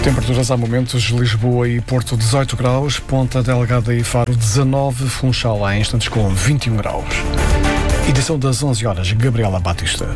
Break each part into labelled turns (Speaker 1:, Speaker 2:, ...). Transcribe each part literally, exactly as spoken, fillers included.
Speaker 1: Temperaturas há momentos, Lisboa e Porto dezoito graus, Ponta Delgada e Faro dezanove, Funchal há instantes com vinte e um graus. Edição das onze horas, Gabriela Batista.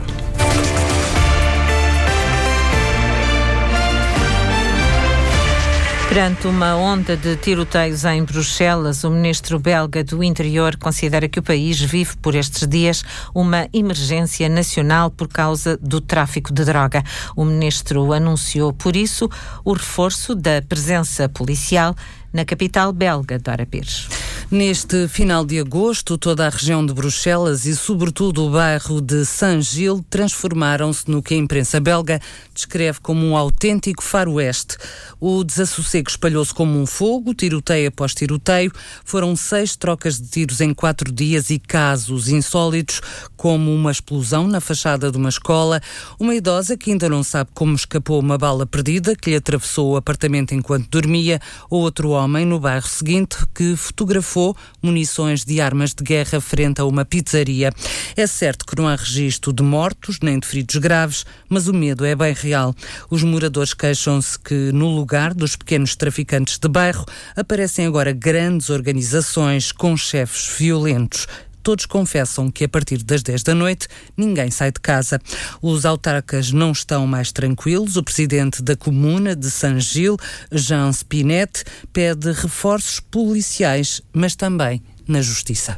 Speaker 2: Perante uma onda de tiroteios em Bruxelas, o ministro belga do Interior considera que o país vive por estes dias uma emergência nacional por causa do tráfico de droga. O ministro anunciou, por isso, o reforço da presença policial na capital belga, Dora Pires.
Speaker 3: Neste final de agosto, toda a região de Bruxelas e, sobretudo, o bairro de Saint-Gilles transformaram-se no que a imprensa belga descreve como um autêntico faroeste. O desassossego espalhou-se como um fogo, tiroteio após tiroteio. Foram seis trocas de tiros em quatro dias e casos insólitos, como uma explosão na fachada de uma escola, uma idosa que ainda não sabe como escapou uma bala perdida que lhe atravessou o apartamento enquanto dormia, ou outro homem no bairro seguinte que fotografou munições de armas de guerra frente a uma pizzaria. É certo que não há registro de mortos nem de feridos graves, mas o medo é bem real. Os moradores queixam-se que no lugar dos pequenos traficantes de bairro aparecem agora grandes organizações com chefes violentos. Todos confessam que a partir das dez da noite ninguém sai de casa. Os autarcas não estão mais tranquilos. O presidente da comuna de Saint-Gilles, Jean Spinet, pede reforços policiais, mas também na justiça.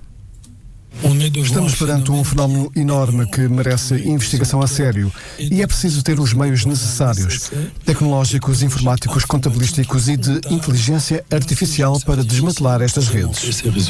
Speaker 1: Estamos perante um fenómeno enorme que merece investigação a sério e é preciso ter os meios necessários, tecnológicos, informáticos, contabilísticos e de inteligência artificial para desmantelar estas redes.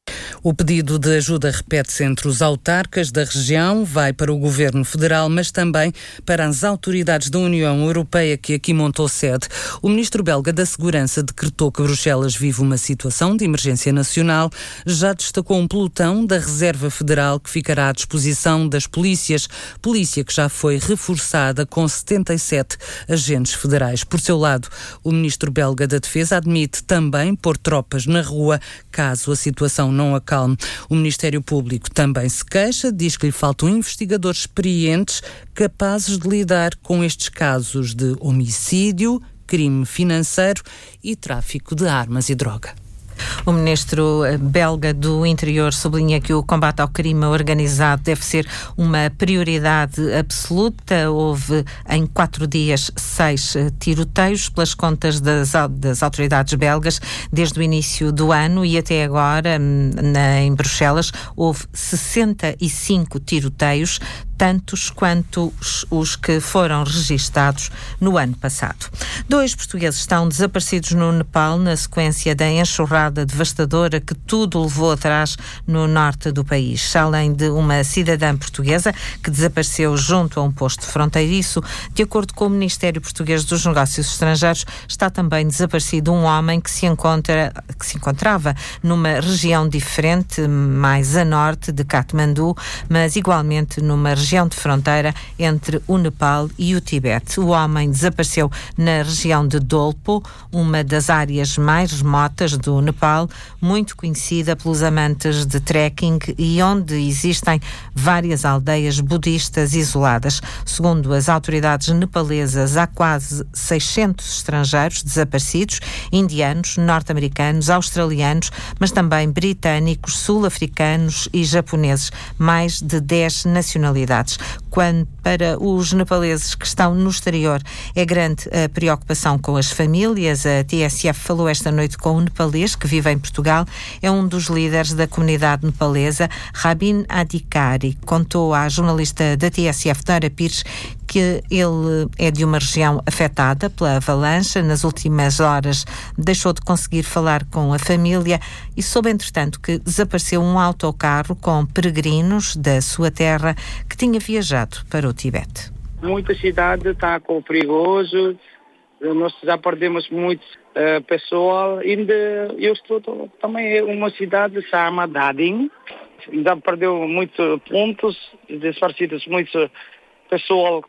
Speaker 3: O pedido de ajuda repete-se entre os autarcas da região, vai para o Governo Federal, mas também para as autoridades da União Europeia, que aqui montou sede. O ministro belga da Segurança decretou que Bruxelas vive uma situação de emergência nacional. Já destacou um pelotão da Reserva Federal que ficará à disposição das polícias, polícia que já foi reforçada com setenta e sete agentes federais. Por seu lado, o ministro belga da Defesa admite também pôr tropas na rua caso a situação não acalme. O Ministério Público também se queixa, diz que lhe faltam investigadores experientes capazes de lidar com estes casos de homicídio, crime financeiro e tráfico de armas e droga.
Speaker 2: O ministro belga do Interior sublinha que o combate ao crime organizado deve ser uma prioridade absoluta. Houve em quatro dias seis tiroteios, pelas contas das, das autoridades belgas, desde o início do ano e até agora, na, em Bruxelas, houve sessenta e cinco tiroteios, tantos quanto os, os que foram registados no ano passado. Dois portugueses estão desaparecidos no Nepal na sequência da enxurrada devastadora que tudo levou atrás no norte do país. Além de uma cidadã portuguesa que desapareceu junto a um posto fronteiriço, de acordo com o Ministério Português dos Negócios Estrangeiros, está também desaparecido um homem que se, encontra, que se encontrava numa região diferente, mais a norte de Katmandu, mas igualmente numa região região de fronteira entre o Nepal e o Tibete. O homem desapareceu na região de Dolpo, uma das áreas mais remotas do Nepal, muito conhecida pelos amantes de trekking e onde existem várias aldeias budistas isoladas. Segundo as autoridades nepalesas, há quase seiscentos estrangeiros desaparecidos, indianos, norte-americanos, australianos, mas também britânicos, sul-africanos e japoneses, mais de dez nacionalidades. Quando para os nepaleses que estão no exterior é grande a preocupação com as famílias. A T S F falou esta noite com um nepalês que vive em Portugal. É um dos líderes da comunidade nepalesa, Rabin Adhikari. Contou à jornalista da T S F, Dora Pires, que ele é de uma região afetada pela avalanche. Nas últimas horas deixou de conseguir falar com a família e soube, entretanto, que desapareceu um autocarro com peregrinos da sua terra que tinha viajado para o Tibete.
Speaker 4: Muita cidade está com perigoso, nós já perdemos muito uh, pessoal. Ainda eu estou também em uma cidade chamada Dading, já perdeu muitos pontos, desaparecidos muitos pessoal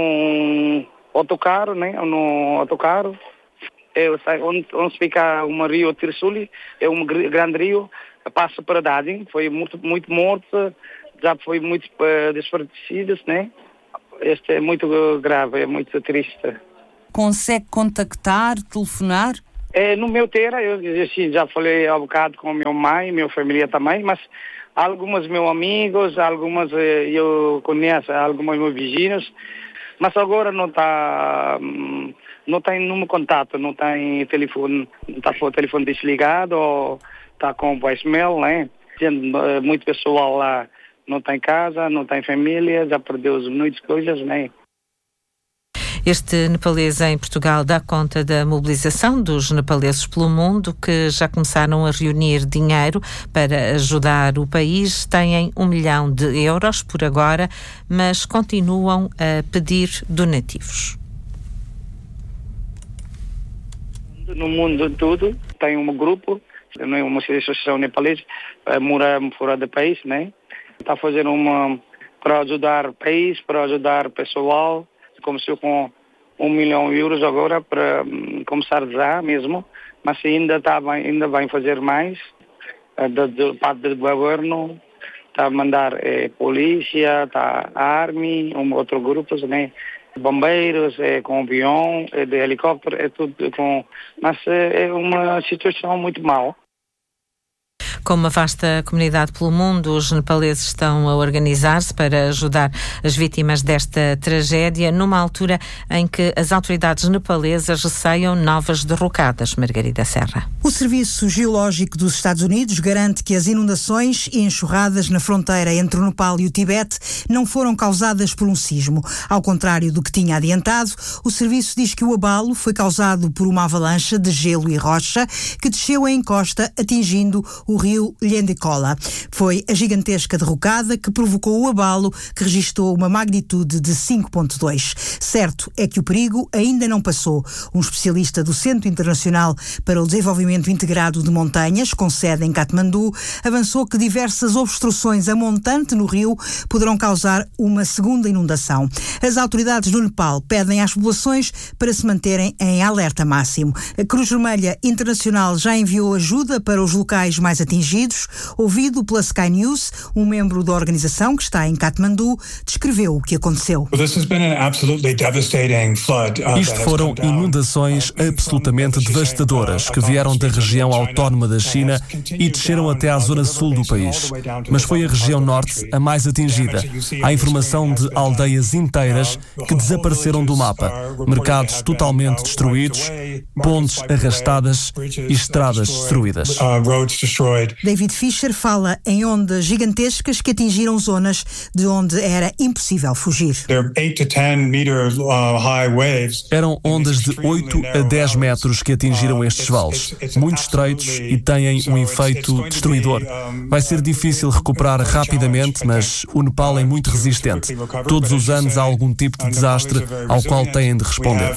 Speaker 4: no autocarro, né? No autocarro, é, onde, onde fica uma rio Tirsuli, é um grande rio, passa para Dading, foi muito, muito morto, já foi muito uh, desfavorecidos, né? Este é muito grave, é muito triste.
Speaker 3: consegue contactar, telefonar?
Speaker 4: É, no meu terra, eu assim, já falei há bocado com minha mãe, minha família também, mas alguns meus amigos, algumas eu conheço, alguns meus vizinhos, mas agora não está não tem nenhum contato, não tem telefone, está com o telefone desligado ou está com voicemail, né? Muito pessoal lá não tem casa, não tem família, já perdeu muitas coisas, né?
Speaker 2: Este nepalês em Portugal dá conta da mobilização dos nepaleses pelo mundo, que já começaram a reunir dinheiro para ajudar o país. Têm um milhão de euros por agora, mas continuam a pedir donativos.
Speaker 4: No mundo todo tem um grupo, uma associação nepalesa, mora fora do país, né? Está fazendo uma para ajudar o país, para ajudar o pessoal. Começou com um milhão de euros agora para um, começar já mesmo, mas ainda está ainda vai fazer mais. Da parte do governo está a mandar é, polícia, está a army, um outro grupo, né? Bombeiros, é, com avião, é, de helicóptero, é tudo com, mas é, é uma situação muito mal.
Speaker 2: Com uma vasta comunidade pelo mundo, os nepaleses estão a organizar-se para ajudar as vítimas desta tragédia, numa altura em que as autoridades nepalesas receiam novas derrocadas. Margarida Serra.
Speaker 5: O Serviço Geológico dos Estados Unidos garante que as inundações e enxurradas na fronteira entre o Nepal e o Tibete não foram causadas por um sismo. Ao contrário do que tinha adiantado, o serviço diz que o abalo foi causado por uma avalanche de gelo e rocha que desceu a encosta, atingindo o rio Lhendekola. Foi a gigantesca derrocada que provocou o abalo, que registrou uma magnitude de cinco ponto dois. Certo é que o perigo ainda não passou. Um especialista do Centro Internacional para o Desenvolvimento Integrado de Montanhas, com sede em Katmandu, avançou que diversas obstruções a montante no rio poderão causar uma segunda inundação. As autoridades do Nepal pedem às populações para se manterem em alerta máximo. A Cruz Vermelha Internacional já enviou ajuda para os locais mais atingidos. Ouvido pela Sky News, um membro da organização que está em Katmandu descreveu o que aconteceu.
Speaker 6: Isto foram inundações absolutamente devastadoras que vieram da região autónoma da China e desceram até à zona sul do país. Mas foi a região norte a mais atingida. Há informação de aldeias inteiras que desapareceram do mapa, mercados totalmente destruídos, pontes arrastadas e estradas destruídas.
Speaker 5: David Fisher fala em ondas gigantescas que atingiram zonas de onde era impossível fugir.
Speaker 6: Eram ondas de oito a dez metros que atingiram estes vales, muito estreitos e têm um efeito destruidor. Vai ser difícil recuperar rapidamente, mas o Nepal é muito resistente. Todos os anos há algum tipo de desastre ao qual têm de responder.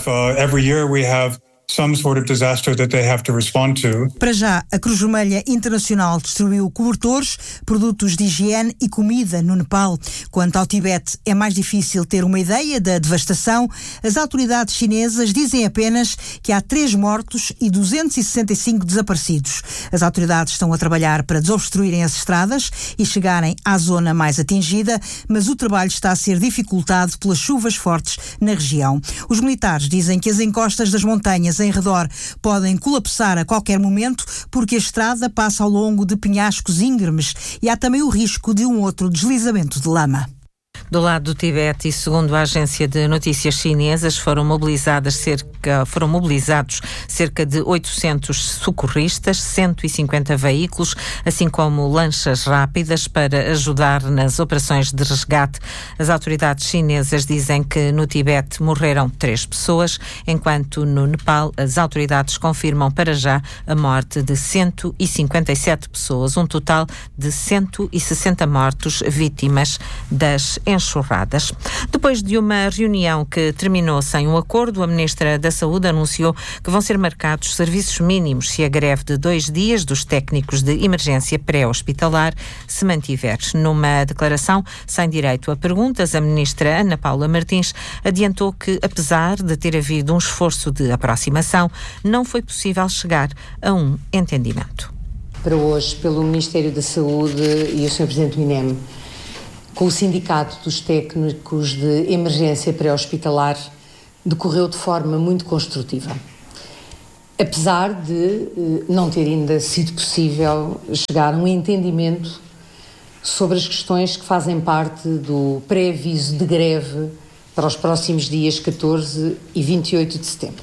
Speaker 6: Some sort of disaster that they have to respond to.
Speaker 5: Para já, a Cruz Vermelha Internacional distribuiu cobertores, produtos de higiene e comida no Nepal. Quanto ao Tibete, é mais difícil ter uma ideia da devastação. As autoridades chinesas dizem apenas que há três mortos e duzentos e sessenta e cinco desaparecidos. As autoridades estão a trabalhar para desobstruírem as estradas e chegarem à zona mais atingida, mas o trabalho está a ser dificultado pelas chuvas fortes na região. Os militares dizem que as encostas das montanhas em redor podem colapsar a qualquer momento porque a estrada passa ao longo de penhascos íngremes e há também o risco de um outro deslizamento de lama.
Speaker 2: Do lado do Tibete, e segundo a agência de notícias chinesas, foram mobilizadas cerca, foram mobilizados cerca de oitocentos socorristas, cento e cinquenta veículos, assim como lanchas rápidas para ajudar nas operações de resgate. As autoridades chinesas dizem que no Tibete morreram três pessoas, enquanto no Nepal as autoridades confirmam para já a morte de cento e cinquenta e sete pessoas, um total de cento e sessenta mortos vítimas das enxurradas. Depois de uma reunião que terminou sem um acordo, a Ministra da Saúde anunciou que vão ser marcados serviços mínimos se a greve de dois dias dos técnicos de emergência pré-hospitalar se mantiver. Numa declaração sem direito a perguntas, a Ministra Ana Paula Martins adiantou que, apesar de ter havido um esforço de aproximação, não foi possível chegar a um entendimento.
Speaker 7: Para hoje, pelo Ministério da Saúde e o senhor Presidente do I N E M, com o Sindicato dos Técnicos de Emergência Pré-Hospitalar, decorreu de forma muito construtiva. Apesar de não ter ainda sido possível chegar a um entendimento sobre as questões que fazem parte do pré-aviso de greve para os próximos dias catorze e vinte e oito de setembro.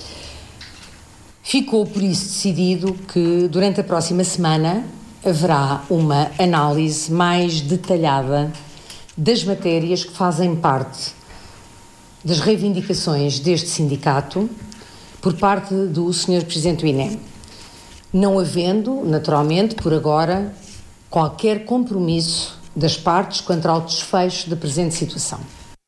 Speaker 7: Ficou por isso decidido que durante a próxima semana haverá uma análise mais detalhada das matérias que fazem parte das reivindicações deste sindicato por parte do senhor Presidente do I N E M, não havendo, naturalmente, por agora, qualquer compromisso das partes quanto ao desfecho da presente situação.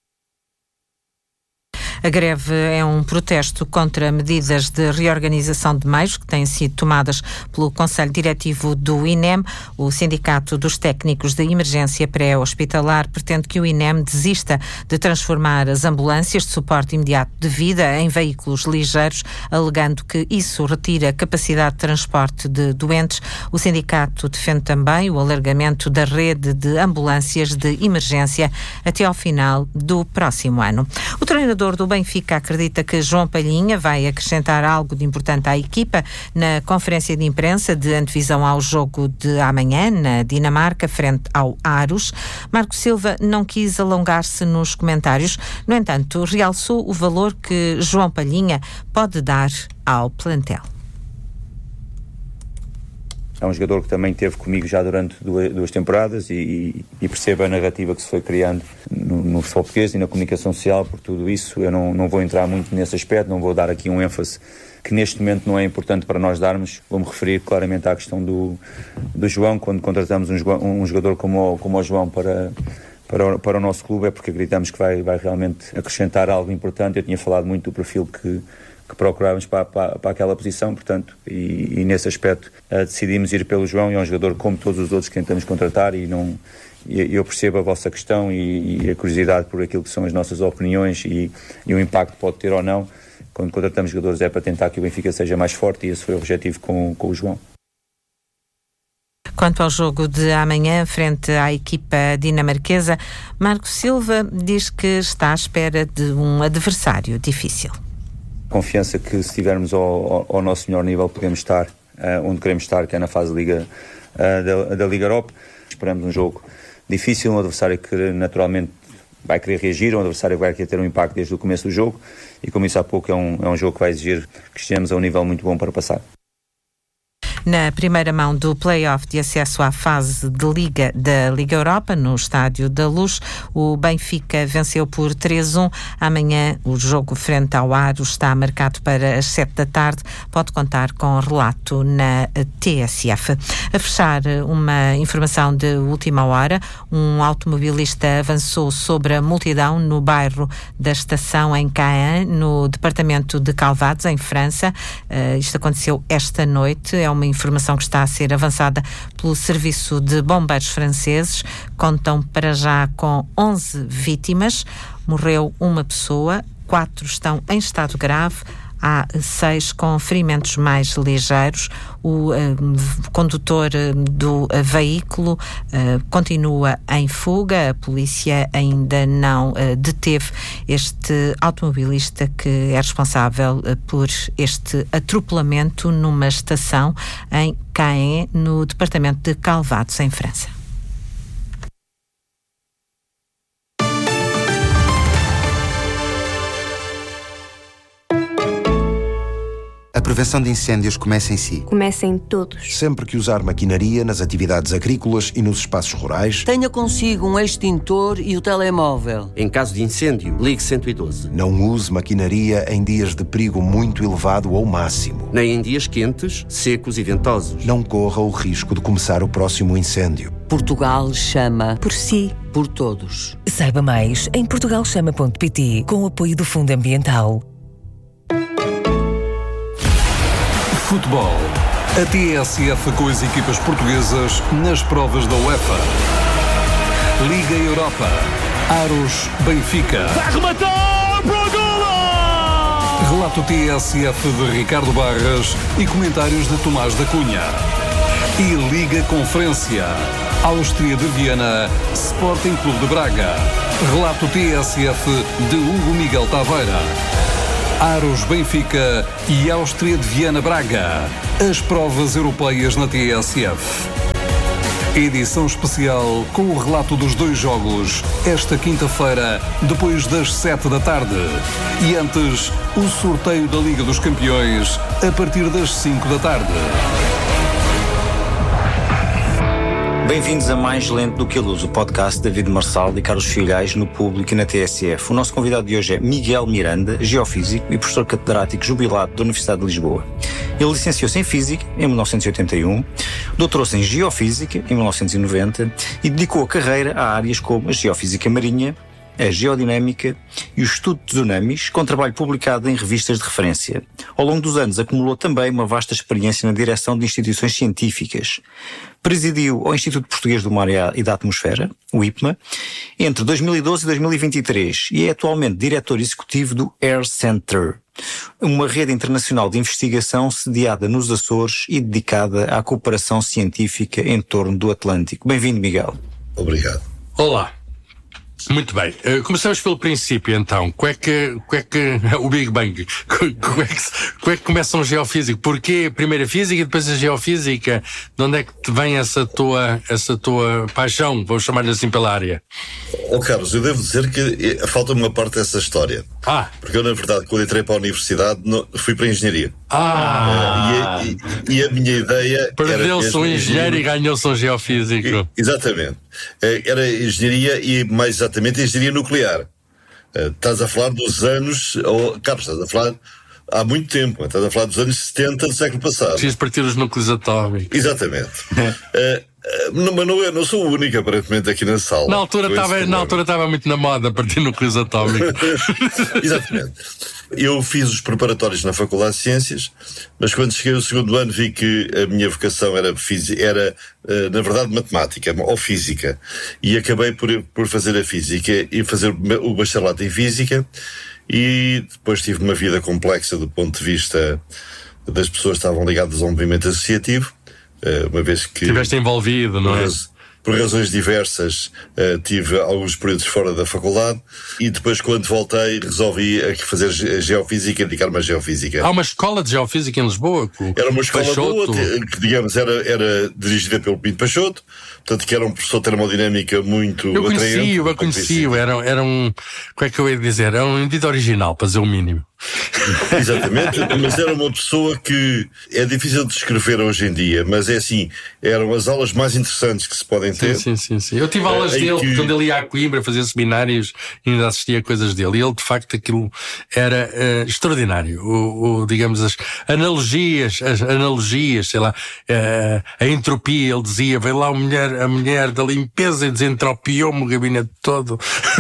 Speaker 2: A greve é um protesto contra medidas de reorganização de meios que têm sido tomadas pelo Conselho Diretivo do I N E M. O Sindicato dos Técnicos de Emergência Pré-Hospitalar pretende que o I N E M desista de transformar as ambulâncias de suporte imediato de vida em veículos ligeiros, alegando que isso retira capacidade de transporte de doentes. O sindicato defende também o alargamento da rede de ambulâncias de emergência até ao final do próximo ano. O treinador do Benfica acredita que João Palhinha vai acrescentar algo de importante à equipa na conferência de imprensa de antevisão ao jogo de amanhã, na Dinamarca, frente ao Aarhus. Marco Silva não quis alongar-se nos comentários, no entanto, realçou o valor que João Palhinha pode dar ao plantel.
Speaker 8: É um jogador que também esteve comigo já durante duas, duas temporadas e, e percebe a narrativa que se foi criando no, no futebol português e na comunicação social. Por tudo isso, eu não, não vou entrar muito nesse aspecto, não vou dar aqui um ênfase que neste momento não é importante para nós darmos. Vou-me referir claramente à questão do, do João. Quando contratamos um, um jogador como o, como o João para, para, o, para o nosso clube, é porque acreditamos que vai, vai realmente acrescentar algo importante. Eu tinha falado muito do perfil que que procurávamos para, para, para aquela posição, portanto, e, e nesse aspecto uh, decidimos ir pelo João. E é um jogador como todos os outros que tentamos contratar, e, não, e eu percebo a vossa questão e, e a curiosidade por aquilo que são as nossas opiniões e, e o impacto que pode ter ou não. Quando contratamos jogadores é para tentar que o Benfica seja mais forte, e esse foi o objetivo com, com o João.
Speaker 2: Quanto ao jogo de amanhã, frente à equipa dinamarquesa, Marco Silva diz que está à espera de um adversário difícil.
Speaker 8: Confiança que, se estivermos ao, ao, ao nosso melhor nível, podemos estar uh, onde queremos estar, que é na fase Liga, uh, da, da Liga Europa. Esperamos um jogo difícil, um adversário que naturalmente vai querer reagir, um adversário que vai querer ter um impacto desde o começo do jogo, e como isso há pouco, é um, é um jogo que vai exigir que estejamos a um nível muito bom para passar.
Speaker 2: Na primeira mão do play-off de acesso à fase de Liga da Liga Europa, no Estádio da Luz, o Benfica venceu por três a um. Amanhã o jogo frente ao Aarhus está marcado para as sete da tarde. Pode contar com relato na T S F. A fechar, uma informação de última hora. Um automobilista avançou sobre a multidão no bairro da Estação, em Caen, no departamento de Calvados, em França. Uh, isto aconteceu esta noite. É uma informação que está a ser avançada pelo Serviço de Bombeiros franceses. Contam para já com onze vítimas. Morreu uma pessoa, quatro estão em estado grave. Há seis com ferimentos mais ligeiros. O uh, condutor do uh, veículo uh, continua em fuga. A polícia ainda não uh, deteve este automobilista que é responsável uh, por este atropelamento numa estação em Caen, no departamento de Calvados, em França.
Speaker 9: A prevenção de incêndios começa em si.
Speaker 10: Começa em todos.
Speaker 11: Sempre que usar maquinaria nas atividades agrícolas e nos espaços rurais,
Speaker 12: tenha consigo um extintor e o telemóvel.
Speaker 13: Em caso de incêndio, ligue cento e doze.
Speaker 11: Não use maquinaria em dias de perigo muito elevado ou máximo.
Speaker 13: Nem em dias quentes, secos e ventosos.
Speaker 11: Não corra o risco de começar o próximo incêndio.
Speaker 12: Portugal chama
Speaker 10: por si,
Speaker 12: por todos.
Speaker 14: Saiba mais em portugal chama ponto pt, com o apoio do Fundo Ambiental.
Speaker 15: Futebol. A T S F com as equipas portuguesas nas provas da UEFA. Liga Europa. Aarhus, Benfica.
Speaker 16: Vai rematar para o golo!
Speaker 15: Relato T S F de Ricardo Barras e comentários de Tomás da Cunha. E Liga Conferência. Áustria de Viena, Sporting Clube de Braga. Relato T S F de Hugo Miguel Taveira. Aros Benfica e Áustria de Viana Braga. As provas europeias na T S F. Edição especial com o relato dos dois jogos, esta quinta-feira, depois das sete da tarde. E antes, o sorteio da Liga dos Campeões, a partir das cinco da tarde.
Speaker 10: Bem-vindos a Mais Lento do que a Luz, o podcast de David Marçal e Carlos Filhais no Público e na T S F. O nosso convidado de hoje é Miguel Miranda, geofísico e professor catedrático jubilado da Universidade de Lisboa. Ele licenciou-se em Física em mil novecentos e oitenta e um, doutorou-se em Geofísica em mil novecentos e noventa e dedicou a carreira a áreas como a Geofísica Marinha, a Geodinâmica e o Estudo de Tsunamis, com trabalho publicado em revistas de referência. Ao longo dos anos acumulou também uma vasta experiência na direção de instituições científicas. Presidiu o Instituto Português do Mar e da Atmosfera, o I P M A, entre dois mil e doze e dois mil e vinte e três e é atualmente diretor executivo do Air Center, uma rede internacional de investigação sediada nos Açores e dedicada à cooperação científica em torno do Atlântico. Bem-vindo, Miguel.
Speaker 17: Obrigado.
Speaker 18: Olá. Muito bem, uh, começamos pelo princípio então. Como é que, como é que o Big Bang, como é que, como é que começa um geofísico? Porquê primeiro a física e depois a geofísica? De onde é que te vem essa tua, essa tua paixão, vou chamar-lhe assim, pela área?
Speaker 17: Oh Carlos, eu devo dizer que falta-me uma parte dessa história.
Speaker 18: Ah.
Speaker 17: Porque eu, na verdade, quando entrei para a universidade, não, fui para a engenharia.
Speaker 18: Ah!
Speaker 17: Uh, e, e, e a minha ideia...
Speaker 18: Perdeu-se um engenheiro e ganhou-se um geofísico.
Speaker 17: E, exatamente. Uh, era engenharia e, mais exatamente, engenharia nuclear. Uh, estás a falar dos anos... Oh, Carlos, estás a falar... Há muito tempo, estás a falar dos anos setenta do século passado.
Speaker 18: Preciso partir os núcleos atómicos.
Speaker 17: Exatamente. uh, Não, mas não, eu não sou o único, aparentemente, aqui na sala.
Speaker 18: Na altura estava na altura estava muito na moda partir núcleos atómicos.
Speaker 17: Exatamente. Eu fiz os preparatórios na Faculdade de Ciências, mas quando cheguei ao segundo ano vi que a minha vocação era, física, era na verdade, matemática ou física. E acabei por, por fazer a física e fazer o bacharelato em física. E depois tive uma vida complexa do ponto de vista das pessoas que estavam ligadas ao movimento associativo. Uma vez que...
Speaker 18: Estiveste envolvido, não é?
Speaker 17: Por razões diversas, uh, tive alguns períodos fora da faculdade e depois, quando voltei, resolvi aqui fazer geofísica e dedicar-me à geofísica.
Speaker 18: Há uma escola de geofísica em Lisboa?
Speaker 17: Era uma escola
Speaker 18: Peixoto.
Speaker 17: boa, que, digamos, era, era dirigida pelo Pinto Peixoto, portanto, que era um professor de termodinâmica muito
Speaker 18: eu
Speaker 17: atraente.
Speaker 18: Conheci-o, eu conheci-o, era, era um, como é que eu ia dizer, era um indivíduo original, para dizer o mínimo.
Speaker 17: Exatamente, mas era uma pessoa que é difícil de descrever hoje em dia, mas é assim, eram as aulas mais interessantes que se podem ter.
Speaker 18: Sim, sim, sim, sim. Eu tive aulas é, dele, que... quando ele ia a Coimbra fazer seminários e ainda assistia a coisas dele, e ele de facto aquilo era uh, extraordinário, o, o, digamos, as analogias, as analogias, sei lá, uh, a entropia, ele dizia, veio lá a mulher, a mulher da limpeza e desentropiou-me o gabinete todo.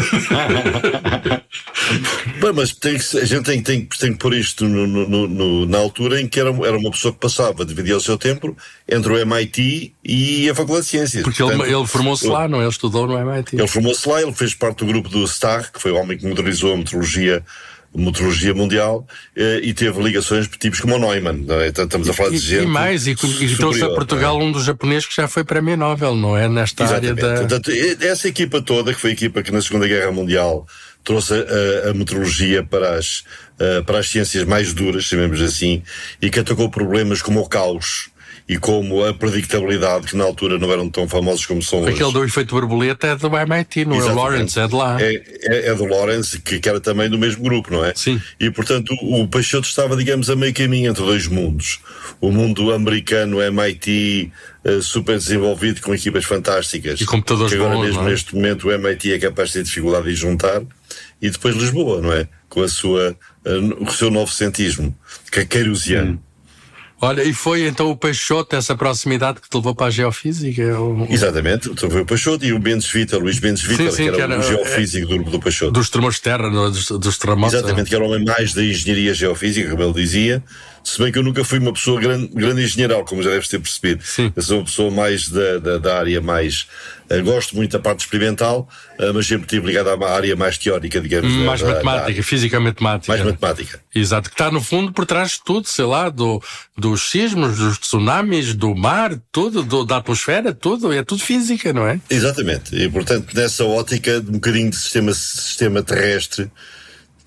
Speaker 17: Bem, mas tem que, a gente tem, tem, tem que pôr isto no, no, no, na altura em que era, era uma pessoa que passava, dividia o seu tempo entre o M I T e a Faculdade de Ciências.
Speaker 18: Porque Portanto, ele, ele formou-se lá, não? Ele estudou no M I T.
Speaker 17: Ele formou-se lá, ele fez parte do grupo do Starr, que foi o homem que motorizou a meteorologia, meteorologia mundial, e teve ligações de tipos como o Neumann. Não é? Estamos a falar de gente.
Speaker 18: E mais, e, e trouxe a Portugal é? um dos japoneses que já foi prémio Nobel, não é? Nesta
Speaker 17: Exatamente.
Speaker 18: área da.
Speaker 17: Portanto, essa equipa toda, que foi a equipa que na Segunda Guerra Mundial trouxe a, a meteorologia para as, uh, para as ciências mais duras, chamemos assim, e que atacou problemas como o caos e como a predictabilidade, que na altura não eram tão famosos como são hoje.
Speaker 18: Aquele do efeito borboleta é do M I T, não é? O Lawrence é de lá.
Speaker 17: É, é, é do Lawrence, que, que era também do mesmo grupo, não é?
Speaker 18: Sim.
Speaker 17: E, portanto, o, o Peixoto estava, digamos, a meio caminho entre dois mundos. O mundo americano, M I T, uh, super desenvolvido, com equipas fantásticas.
Speaker 18: E computadores
Speaker 17: que agora
Speaker 18: bons,
Speaker 17: mesmo,
Speaker 18: não é?
Speaker 17: neste momento, o M I T é capaz de ter dificuldade em juntar. E depois Lisboa, não é? Com a sua, uh, o seu novecentismo, que é queirosiano. Hum.
Speaker 18: Olha, e foi então o Peixoto, essa proximidade que te levou para a geofísica? Ou...
Speaker 17: Exatamente, então foi o Peixoto e o Mendes Vitor, Luís Mendes Vitor, que era, que era o geofísico é, do, do Peixoto.
Speaker 18: Dos tremores de terra, dos, dos terremotos.
Speaker 17: Exatamente, que era o homem mais da engenharia geofísica, como ele dizia, se bem que eu nunca fui uma pessoa grande, grande engenheiral, como já deves ter percebido.
Speaker 18: Sim.
Speaker 17: Eu sou uma pessoa mais da, da, da área mais... Uh, gosto muito da parte experimental, uh, mas sempre estive ligado à área mais teórica, digamos.
Speaker 18: Mais
Speaker 17: da,
Speaker 18: matemática,
Speaker 17: da
Speaker 18: física matemática.
Speaker 17: Mais matemática.
Speaker 18: Exato, que está no fundo por trás de tudo, sei lá, do, dos sismos, dos tsunamis, do mar, tudo, do, da atmosfera, tudo, é tudo física, não é?
Speaker 17: Exatamente, e portanto nessa ótica de um bocadinho de sistema, sistema terrestre,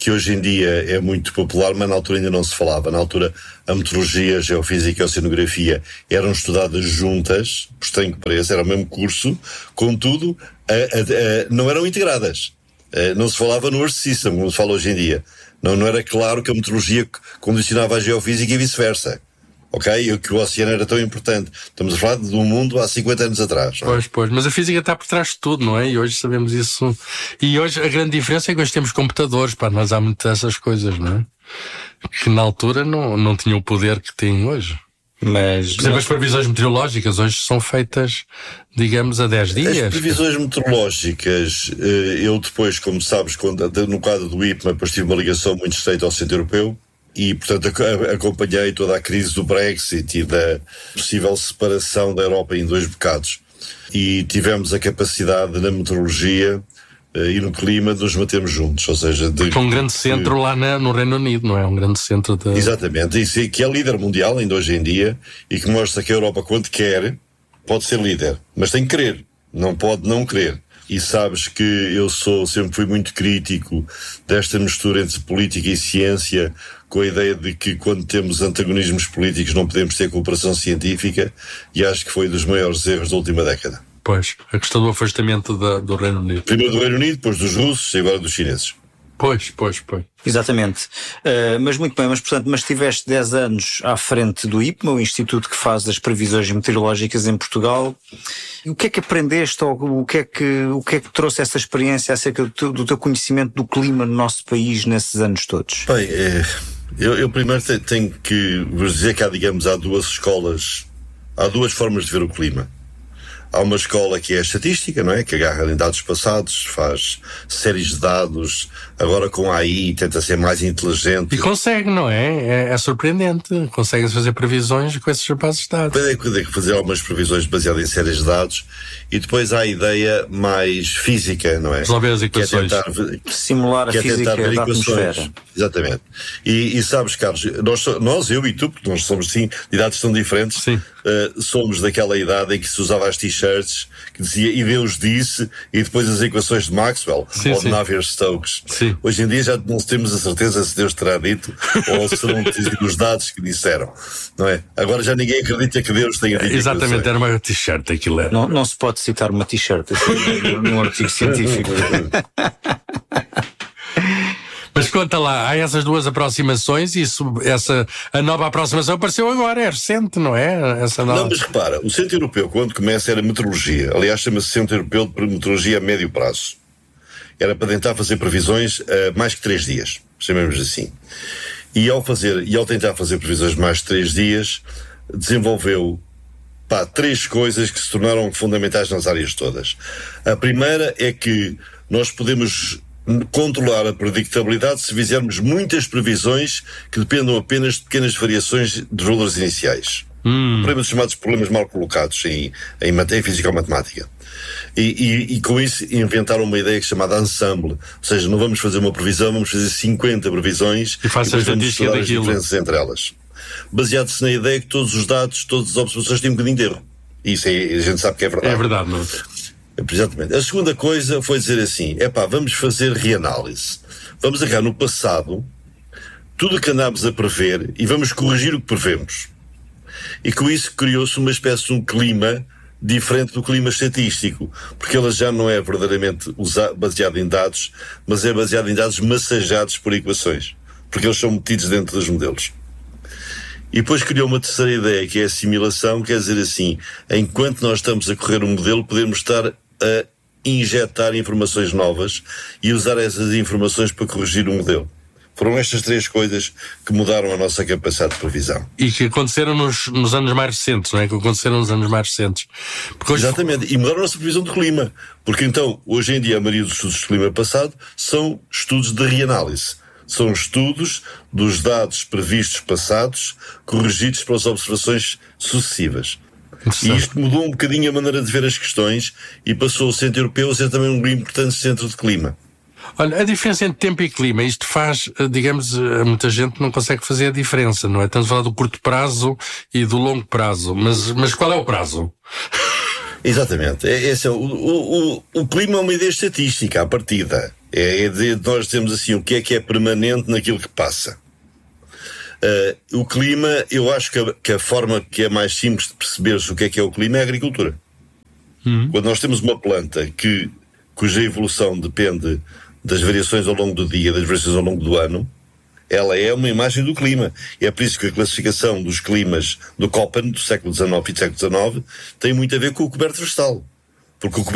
Speaker 17: que hoje em dia é muito popular, mas na altura ainda não se falava. Na altura, a meteorologia, a geofísica e a oceanografia eram estudadas juntas, por estranho que pareça, era o mesmo curso, contudo, a, a, a, não eram integradas. A, não se falava no Earth System, como se fala hoje em dia. Não, não era claro que a meteorologia condicionava a geofísica e vice-versa. Ok? E que o oceano era tão importante. Estamos a falar de um mundo há cinquenta anos atrás. Não é?
Speaker 18: Pois, pois. Mas a física está por trás de tudo, não é? E hoje sabemos isso. E hoje a grande diferença é que hoje temos computadores, para nós há muitas dessas coisas, não é? Que na altura não, não tinham o poder que têm hoje.
Speaker 10: Mas,
Speaker 18: por exemplo, as previsões meteorológicas hoje são feitas, digamos, a dez dias.
Speaker 17: As previsões meteorológicas, eu depois, como sabes, no quadro do I P M A, depois tive uma ligação muito estreita ao Centro Europeu. E, portanto, acompanhei toda a crise do Brexit e da possível separação da Europa em dois bocados. E tivemos a capacidade na meteorologia uh, e no clima de nos mantermos juntos, ou seja... De,
Speaker 18: Porque é um grande centro de, lá na, no Reino Unido, não é? Um grande centro de...
Speaker 17: Exatamente, isso, que é líder mundial ainda hoje em dia e que mostra que a Europa, quando quer, pode ser líder, mas tem que querer, não pode não querer. E sabes que eu sou, sempre fui muito crítico desta mistura entre política e ciência, com a ideia de que quando temos antagonismos políticos não podemos ter cooperação científica, e acho que foi dos maiores erros da última década.
Speaker 18: Pois, a questão do afastamento da, do Reino Unido.
Speaker 17: Primeiro do Reino Unido, depois dos russos e agora dos chineses.
Speaker 18: Pois, pois, pois.
Speaker 10: Exatamente. Uh, mas muito bem, mas portanto, mas tiveste dez anos à frente do I P M A, o instituto que faz as previsões meteorológicas em Portugal. E o que é que aprendeste, ou o que é que, o que é que trouxe essa experiência acerca do teu, do teu conhecimento do clima no nosso país nesses anos todos?
Speaker 17: Bem, é, eu, eu primeiro tenho que vos dizer que há, digamos, há duas escolas, há duas formas de ver o clima. Há uma escola que é a estatística, não é? Que agarra em dados passados, faz séries de dados, agora com A I tenta ser mais inteligente.
Speaker 18: E consegue, não é? É, é surpreendente. Consegue fazer previsões com esses bases de dados.
Speaker 17: Tem que fazer algumas previsões baseadas em séries de dados. E depois há a ideia mais física, não é?
Speaker 18: Resolver as equações.
Speaker 17: Que é tentar,
Speaker 10: simular a
Speaker 17: que é
Speaker 10: física
Speaker 17: tentar ver
Speaker 10: da
Speaker 17: equações.
Speaker 10: atmosfera.
Speaker 17: Exatamente. E, e sabes, Carlos, nós, nós, eu e tu, porque nós somos sim, de idades tão diferentes, uh, somos daquela idade em que se usava as t-shirts que dizia e Deus disse, e depois as equações de Maxwell, sim, ou de Navier-Stokes. Hoje em dia já não temos a certeza se Deus terá dito ou se serão os dados que disseram, não é? Agora já ninguém acredita que Deus tenha dito.
Speaker 18: Exatamente, era uma t-shirt aquilo era.
Speaker 10: Não, não se pode citar uma t-shirt assim, num artigo científico.
Speaker 18: Mas conta lá, há essas duas aproximações e isso, essa, a nova aproximação apareceu agora, é recente, não é? Essa nova...
Speaker 17: Não, mas repara, o Centro Europeu, quando começa, era meteorologia. Aliás, chama-se Centro Europeu de Meteorologia a médio prazo. Era para tentar fazer previsões a mais que três dias, chamemos assim. E ao fazer, e ao tentar fazer previsões de mais de três dias, desenvolveu pá, três coisas que se tornaram fundamentais nas áreas todas. A primeira é que nós podemos controlar a predictabilidade se fizermos muitas previsões que dependam apenas de pequenas variações de valores iniciais. Hum. Problemas chamados problemas mal colocados em, em, em física ou matemática. E, e, e com isso inventaram uma ideia chamada ensemble. Ou seja, não vamos fazer uma previsão, vamos fazer cinquenta previsões
Speaker 18: e, faça e vamos estudar
Speaker 17: as diferenças entre elas. Baseado-se na ideia que todos os dados, todas as observações têm um bocadinho de erro. Isso é, a gente sabe que é verdade.
Speaker 18: É verdade, não é?
Speaker 17: Exatamente. A segunda coisa foi dizer assim, é pá, vamos fazer reanálise. Vamos agarrar no passado tudo o que andámos a prever e vamos corrigir o que prevemos. E com isso criou-se uma espécie de um clima diferente do clima estatístico, porque ela já não é verdadeiramente baseada em dados, mas é baseada em dados massajados por equações, porque eles são metidos dentro dos modelos. E depois criou uma terceira ideia, que é a assimilação, quer dizer assim, enquanto nós estamos a correr um modelo, podemos estar a injetar informações novas e usar essas informações para corrigir o modelo. Foram estas três coisas que mudaram a nossa capacidade de previsão.
Speaker 18: E que aconteceram nos, nos anos mais recentes, não é? Que aconteceram nos anos mais recentes.
Speaker 17: Hoje... Exatamente, e mudaram a nossa previsão do clima. Porque então, hoje em dia, a maioria dos estudos de clima passado são estudos de reanálise. São estudos dos dados previstos passados, corrigidos pelas observações sucessivas. E isto mudou um bocadinho a maneira de ver as questões e passou o Centro Europeu a ser também um importante centro de clima.
Speaker 18: Olha, a diferença entre tempo e clima, isto faz, digamos, muita gente não consegue fazer a diferença, não é? Estamos a falar do curto prazo e do longo prazo, mas, mas qual é o prazo?
Speaker 17: Exatamente. É, esse é o, o, o, o clima é uma ideia estatística à partida. É, é de nós temos assim o que é que é permanente naquilo que passa. Uh, o clima, eu acho que a, que a forma que é mais simples de perceber-se o que é que é o clima é a agricultura. Uhum. Quando nós temos uma planta que, cuja evolução depende das variações ao longo do dia, das variações ao longo do ano, ela é uma imagem do clima. E é por isso que a classificação dos climas do Köppen, do século dezenove e do século dezenove, tem muito a ver com o coberto vegetal. Porque o